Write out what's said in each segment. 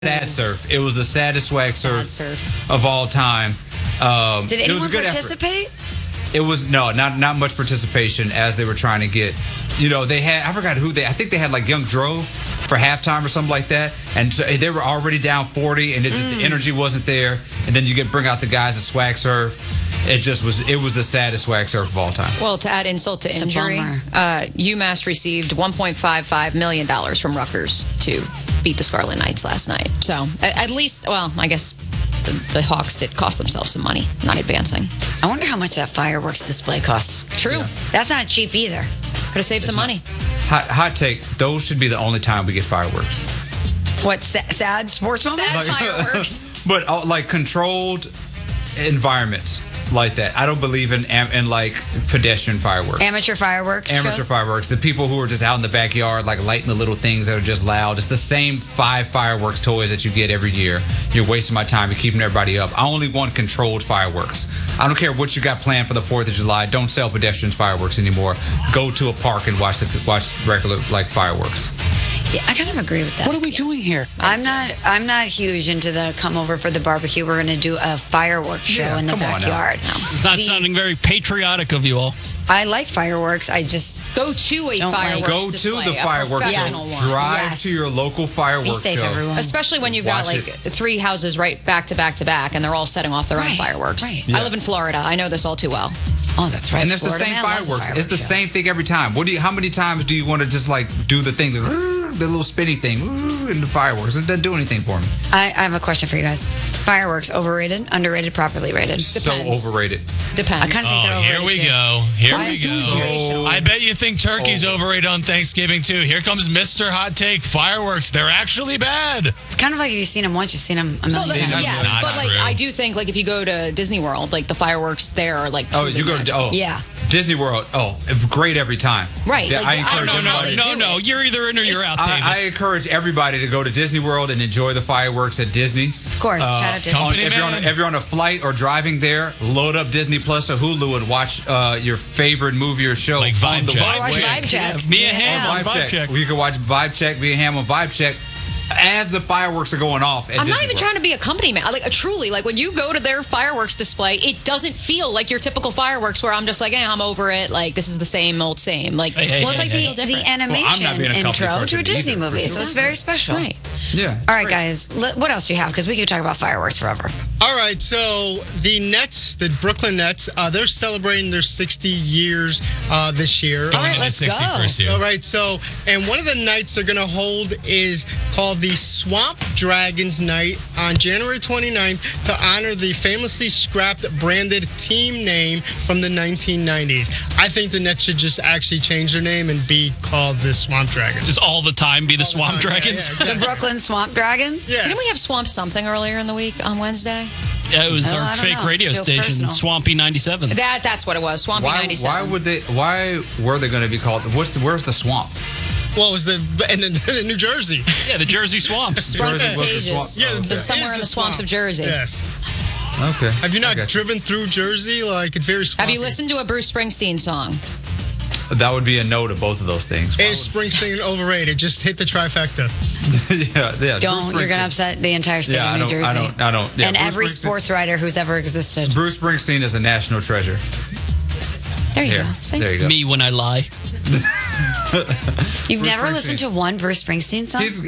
Sad surf. It was the saddest swag Sad surf of all time. Did it was a anyone good participate? Effort. It was not much participation as they were trying to get. They had, I forgot who I think they had like Young Dro for halftime or something like that, and so they were already down 40, and the energy wasn't there. And then you bring out the guys at swag surf. It was the saddest swag surf of all time. Well, to add insult to injury, UMass received $1.55 million from Rutgers to beat the Scarlet Knights last night. So at least, well, I guess the Hawks did cost themselves some money, not advancing. I wonder how much that fireworks display costs. True. Yeah. That's not cheap either. Could have saved some money. Hot take, those should be the only time we get fireworks. What, sad sports moments? Sad fireworks. But like controlled environments like that. I don't believe in like pedestrian fireworks. Amateur fireworks. Amateur fireworks. The people who are just out in the backyard, like lighting the little things that are just loud. It's the same 5 fireworks toys that you get every year. You're wasting my time. You're keeping everybody up. I only want controlled fireworks. I don't care what you got planned for the 4th of July. Don't sell pedestrians fireworks anymore. Go to a park and watch regular like fireworks. Yeah, I kind of agree with that. What are we doing here? I'm not huge into the come over for the barbecue. We're going to do a fireworks show in the backyard. It's not sounding very patriotic of you all. I like fireworks. I just go to a fireworks Go display, to the fireworks show. Yes. Drive to your local fireworks Be safe, show. everyone. Especially when you've got like 3 houses right back to back to back, and they're all setting off their own fireworks. Right. I live in Florida. I know this all too well. Oh, that's right. And it's Florida the same man loves a fireworks. It's the show. same thing every time. How many times do you want to just like do the thing, the little spinny thing, and the fireworks? It doesn't do anything for me. I have a question for you guys. Fireworks, overrated, underrated, properly rated? So overrated. Depends. I kind of think they're Here overrated we too. go. Here Why we is go. it I bet you think turkey's overrated on Thanksgiving too. Here comes Mr. Hot Take. Fireworks, they're actually bad. It's kind of like if you've seen them once, you've seen them a million times. That's Yes, not but like true. I do think like if you go to Disney World, like the fireworks there are like Oh, you go to Yeah. Disney World. Oh, great every time. Right, like, I I encourage don't know. everybody. They do it. You're either in or you're out, David. I encourage everybody to go to Disney World and enjoy the fireworks at Disney. Of course. Shout out to company If you're on a flight or driving there, load up Disney Plus or Hulu and watch your favorite movie or show. Like on Vibe the Check. way. Watch Vibe Check. Mia Yeah. Hamm on Vibe Vibe Check. Check. You can watch Vibe Check, Mia Hamm on Vibe Check as the fireworks are going off at I'm Disney not even World. trying to be a company man. Like truly, like when you go to their fireworks display, it doesn't feel like your typical fireworks where I'm just like, I'm over it. Like this is the same old same. Like Hey, Well, it's like feel the different. animation not being a company intro to a person Disney either, for movie, so sure. it's very special. Right. Yeah. All right, guys. What else do you have? Because we could talk about fireworks forever. All right, so the Nets, the Brooklyn Nets, they're celebrating their 60 years this year. All right, Going let's into go. 61st year. All right, so, and one of the nights they're going to hold is called the Swamp Dragons Night on January 29th to honor the famously scrapped branded team name from the 1990s. I think the Nets should just actually change their name and be called the Swamp Dragons. Just all the time be the Swamp time, yeah, Dragons. yeah, The exactly. Brooklyn Swamp Dragons? Yes. Didn't we have Swamp something earlier in the week on Wednesday? Yeah, it was Oh, our I don't fake know. radio Feels station, personal. Swampy 97. That's what it was. Swampy Why 97. why were they going to be called? Where's the swamp? Well, it was in New Jersey. Yeah, the Jersey Swamps. Swamp Jersey was the Pages. swamp. Yeah, Okay. There's somewhere It is in the swamps of Jersey. Yes. Okay. Have you not I got driven through Jersey? Like, it's very Have swampy. you listened to a Bruce Springsteen song? That would be a no to both of those things. Why Is Springsteen overrated? Just hit the trifecta. yeah. Don't. Bruce You're going to Springsteen. upset the entire state Yeah, of New Jersey. I don't. Yeah, and Bruce every Springsteen- sports writer who's ever existed. Bruce Springsteen is a national treasure. There you Here, go. See? there you go. Me when I lie. You've Bruce never Springsteen. listened to one Bruce Springsteen song? He's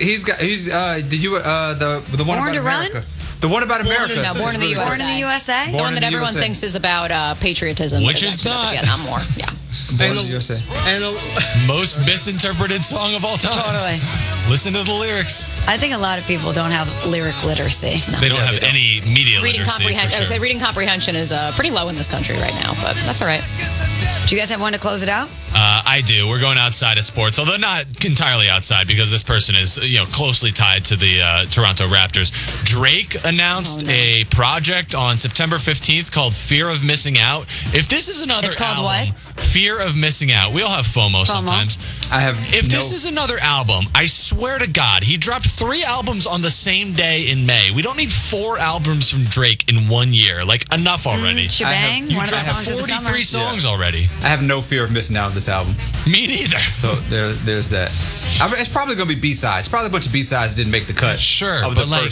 the one Born about to Run? America. The one about America. No, Born in the It's USA. Born in the USA? The Born one in that the everyone USA. thinks is about patriotism. Which but is it's actually about the not. Vietnam War. Yeah. Born in And the the- USA. And Most misinterpreted song of all time. Totally. Listen to the lyrics. I think a lot of people don't have lyric literacy. They don't have any media Reading literacy. comprehension. For I would sure. say reading comprehension is pretty low in this country right now, but that's all right. Do you guys have one to close it out? I do. We're going outside of sports, although not entirely outside because this person is, closely tied to the Toronto Raptors. Drake announced a project on September 15th called "Fear of Missing Out." If this is another It's called album, "Fear of missing out. We all have FOMO sometimes. I have. If this is another album, I swear to God, he dropped 3 albums on the same day in May. We don't need 4 albums from Drake in 1 year. Like, enough already. Shebang, you one of the I have songs of the 43 summer. songs already. I have no fear of missing out on this album. Me neither. So there's that. It's probably going to be B-sides. Probably a bunch of B-sides that didn't make the cut. Sure, of the but like, first